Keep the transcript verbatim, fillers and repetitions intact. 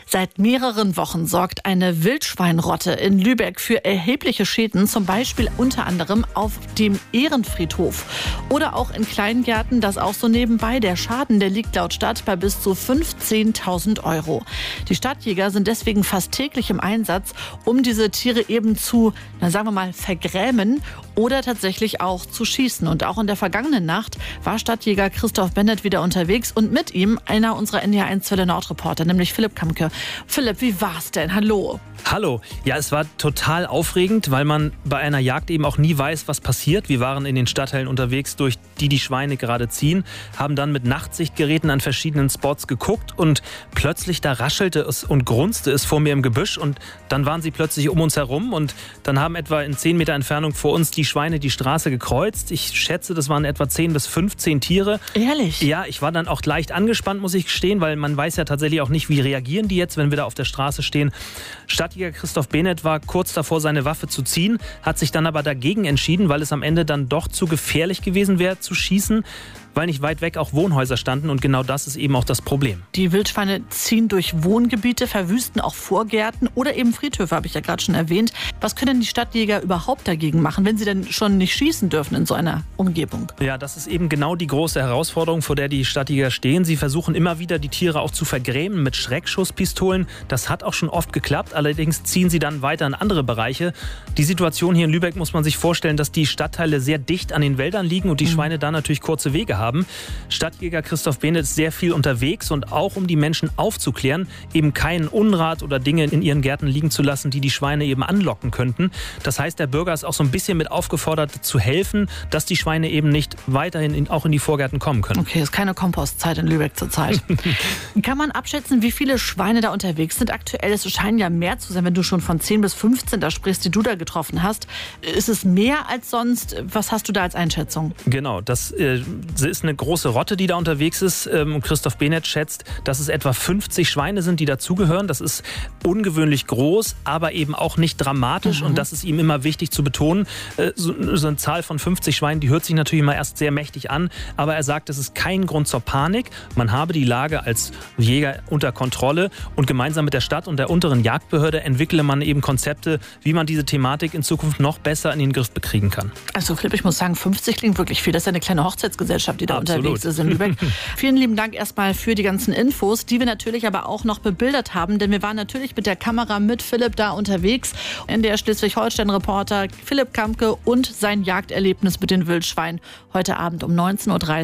Seit mehreren Wochen sorgt eine Wildschweinrotte in Lübeck für erhebliche Schäden, zum Beispiel unter anderem auf dem Ehrenfriedhof oder auch in Kleingärten, das auch so nebenbei. Der Schaden, der liegt laut Stadt bei bis zu fünfzehntausend Euro. Die Stadtjäger sind deswegen fast täglich im Einsatz, um diese Tiere eben zu, na sagen wir mal, vergrämen oder tatsächlich auch zu schießen. Und auch in der vergangenen Nacht war Stadtjäger Christoph Bennett wieder unterwegs und mit ihm einer unserer N D R eins Welle Nord-Reporter, nämlich Philipp Kamke. Philipp, wie war's denn? Hallo. Hallo. Ja, es war total aufregend, weil man bei einer Jagd eben auch nie weiß, was passiert. Wir waren in den Stadtteilen unterwegs, durch die die Schweine gerade ziehen, haben dann mit Nachtsichtgeräten an verschiedenen Spots geguckt und plötzlich da raschelte es und grunzte es vor mir im Gebüsch und dann waren sie plötzlich um uns herum und dann haben etwa in zehn Meter Entfernung vor uns die Schweine die Straße gekreuzt. Ich schätze, das waren etwa zehn bis fünfzehn Tiere. Ehrlich? Ja, ich war dann auch leicht angespannt, muss ich gestehen, weil man weiß ja tatsächlich auch nicht, wie reagieren die jetzt, wenn wir da auf der Straße stehen. Stadtjäger Christoph Bennett war kurz davor, seine Waffe zu ziehen, hat sich dann aber dagegen entschieden, weil es am Ende dann doch zu gefährlich gewesen wäre, zu schießen, weil nicht weit weg auch Wohnhäuser standen und genau das ist eben auch das Problem. Die Wildschweine ziehen durch Wohngebiete, verwüsten auch Vorgärten oder eben Friedhöfe, habe ich ja gerade schon erwähnt. Was können denn die Stadtjäger überhaupt dagegen machen, wenn sie denn schon nicht schießen dürfen in so einer Umgebung? Ja, das ist eben genau die große Herausforderung, vor der die Stadtjäger stehen. Sie versuchen immer wieder, die Tiere auch zu vergrämen mit Schreckschusspistolen. Das hat auch schon oft geklappt, allerdings ziehen sie dann weiter in andere Bereiche. Die Situation hier in Lübeck muss man sich vorstellen, dass die Stadtteile sehr dicht an den Wäldern liegen und die mhm. Schweine da natürlich kurze Wege haben. Stadtjäger Christoph Bennett ist sehr viel unterwegs und auch um die Menschen aufzuklären, eben keinen Unrat oder Dinge in ihren Gärten liegen zu lassen, die die Schweine eben anlocken könnten. Das heißt, der Bürger ist auch so ein bisschen mit aufgefordert zu helfen, dass die Schweine eben nicht weiterhin in, auch in die Vorgärten kommen können. Okay, ist keine Kompostzeit in Lübeck zurzeit. Kann man abschätzen, wie viele Schweine da unterwegs sind aktuell? Es scheinen ja mehr zu sein, wenn du schon von zehn bis fünfzehn da sprichst, die du da getroffen hast. Ist es mehr als sonst? Was hast du da als Einschätzung? Genau, das äh, ist eine große Rotte, die da unterwegs ist. Und Christoph Bennett schätzt, dass es etwa fünfzig Schweine sind, die dazugehören. Das ist ungewöhnlich groß, aber eben auch nicht dramatisch. Mhm. Und das ist ihm immer wichtig zu betonen. So, so eine Zahl von fünfzig Schweinen, die hört sich natürlich immer erst sehr mächtig an. Aber er sagt, es ist kein Grund zur Panik. Man habe die Lage als Jäger unter Kontrolle. Und gemeinsam mit der Stadt und der unteren Jagdbehörde entwickle man eben Konzepte, wie man diese Thematik in Zukunft noch besser in den Griff bekriegen kann. Also Philipp, ich muss sagen, fünfzig klingt wirklich viel. Das ist ja eine kleine Hochzeitsgesellschaft, die da Absolut. unterwegs ist in Lübeck. Vielen lieben Dank erstmal für die ganzen Infos, die wir natürlich aber auch noch bebildert haben, denn wir waren natürlich mit der Kamera mit Philipp da unterwegs. N D R Schleswig-Holstein-Reporter Philipp Kamke und sein Jagderlebnis mit den Wildschweinen heute Abend um neunzehn Uhr dreißig.